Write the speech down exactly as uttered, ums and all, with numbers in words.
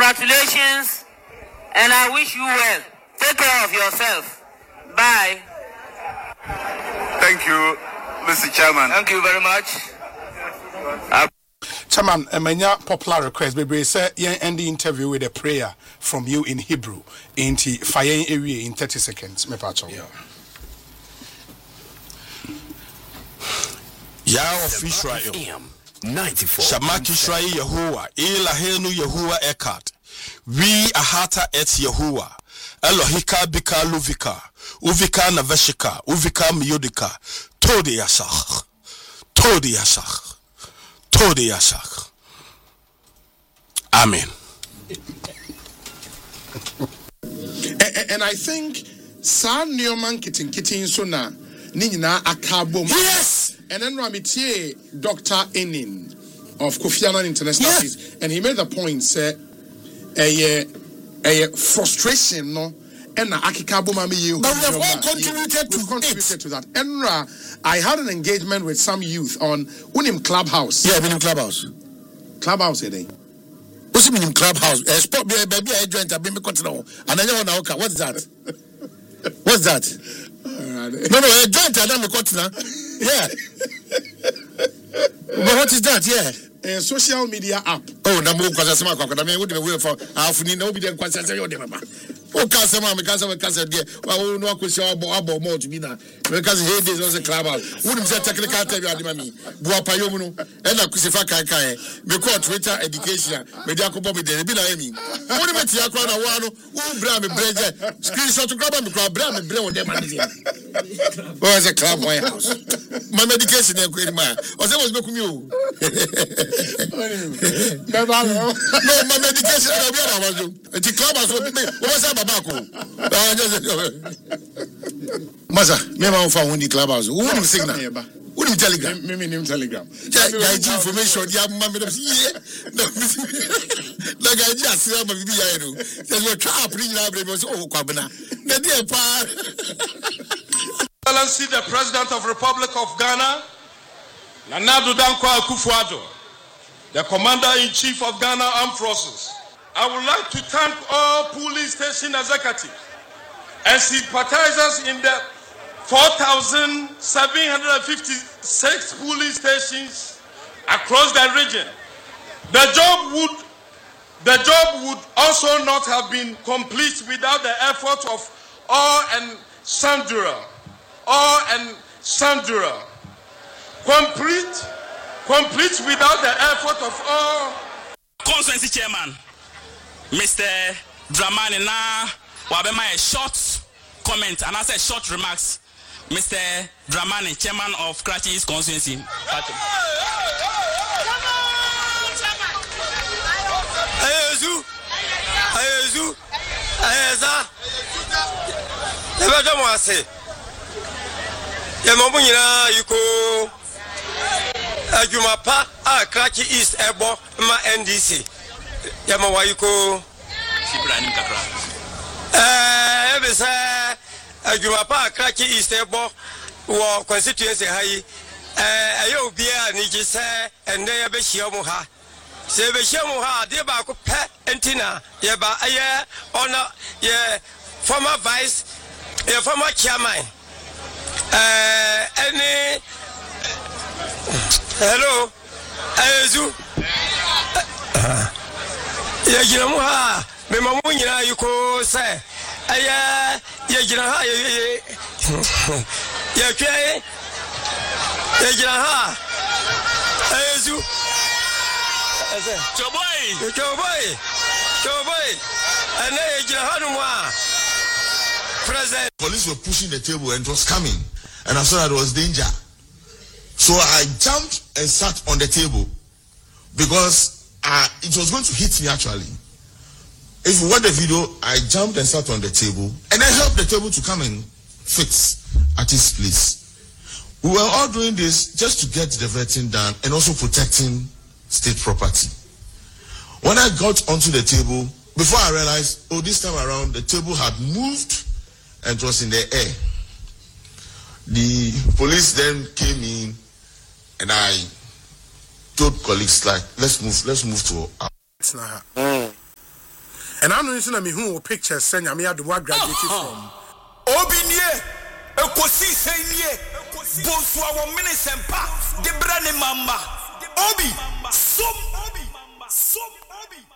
Congratulations, and I wish you well. Take care of yourself. Bye. Thank you, Mister Chairman. Thank you very much. Uh, Chairman, a many popular request. Baby, say you end the interview with a prayer from you in Hebrew into fire area in thirty seconds. Me pacho. Yeah. Yah of Israel. ninety-four. Shamak Israel Yehovah. Elahenu Yehovah Ekat. We ahata et Yehovah. Elohika bika luvika. Uvika naveshika. Uvika miodika. Todi yasach. Todi yasach. Todi yasach. Amen. and, and I think San Newman Kitting Kitting Sona Nina Akabo. Yes. And then Ramitie Doctor Enin of Kofi Annan International yeah. Peace, and he made the point, say, a, a frustration, no, and Akikabo Mami you. But we have all contributed to contributed to that. Enra, I had an engagement with some youth on Unim Clubhouse. Yeah, Unim Clubhouse. Clubhouse, eh? What's the Clubhouse? Uh, sport baby, I joined a baby continent. And I know now, what's that? What's that? No, no, I joined a continent. Yeah. But what is that? Yeah. A social media app. Oh, no, because I'm not going to be able to have nobody and question your name. Oh, customer, because I'm a customer. Well, no, because you're about more to be now. Because he did also club out. Wouldn't say technical tell you, Adimami. Buapayomuno, and a Kusifaka Kai, because Twitter education, Mediaco Bobby, the Bilami. What about Yakwana Wano, who bram a bread, screenshot to grab and grab bram and blow them. Where's a club house? My medication, or there was no commute. No, my medication, the club was Maza, me ma fa woni clubhouse. Who will signal? Who will telegram? Me me nim telegram. Ja information dia ma me ye. Na ga ji asira ma bibi ya no. Say we trap ni na bre me so oh kwabena. Na dia pa. Excellency the President of Republic of Ghana, Nana Addo Dankwa Akufo-Addo, the Commander-in-Chief of Ghana Armed Forces. I would like to thank all police station executives and sympathizers in the four thousand seven hundred fifty-six police stations across the region. The job would, the job would also not have been complete without the effort of all and sundry, all and sundry. Complete, complete without the effort of all. Constituency Chairman Mister Dramani na wabema a short comment and I said short remarks. Mister Dramani, Chairman of Karachi East Constituency. Ayezu, Ayezu, Ayeza. Ebe domo ase. Ye momu nyina yuko adwuma pa a Karachi East ebo ma N D C. Yama wayuko Sibrani kakra. Eh ebe sa adwuma pa Karachi East ebo wo constituency hayi eh ayo bia ni ji se ende ye be hia mu ha se be hia mu ha de ba ko pe entina ye ba aye ona ye former vice ye former chairman eh any hello Ayezu ya jira mu ha me mamu nyina yuko se aya ya jira ha ye ya kwe ya jira ha Ayezu Choboy Choboy Choboy ana ya jira ha no mu present. Police were pushing the table and it was coming and I saw that there was danger. So I jumped and sat on the table because uh, it was going to hit me actually. If you watch the video, I jumped and sat on the table and I helped the table to come and fix at its place. We were all doing this just to get the vetting done and also protecting state property. When I got onto the table, before I realized, oh, this time around the table had moved and it was in the air. The police then came in and I told colleagues like, let's move, let's move to our... It's not her. Mm. And I know na me hu pictures say nyame ade wa graduate from. Obi nie ekosi senie bonsu awo minisempa de bra ne mama. Obi som Obi som Obi